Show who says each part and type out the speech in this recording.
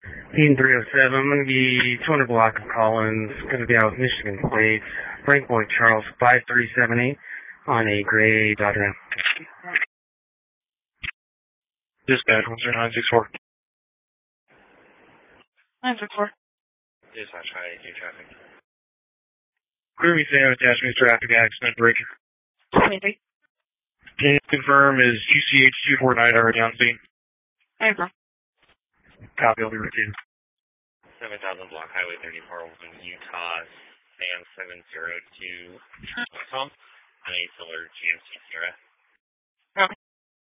Speaker 1: Team 307, I'm going to be 200 block of Collins, going to be out Michigan plates, Frank Boyd Charles 5378 on a gray Dodge Ram.
Speaker 2: Dispatch 10964.
Speaker 3: 964.
Speaker 4: Dispatch high 2 traffic.
Speaker 2: Groovy Sam attachment traffic accident breaker.
Speaker 3: 23.
Speaker 2: Can you confirm is QCH 249 already on scene?
Speaker 3: April.
Speaker 2: Copy, I'll be routine.
Speaker 4: 7000 block highway 34 Utah, Sam 702 Tom on a solar GMC Sierra.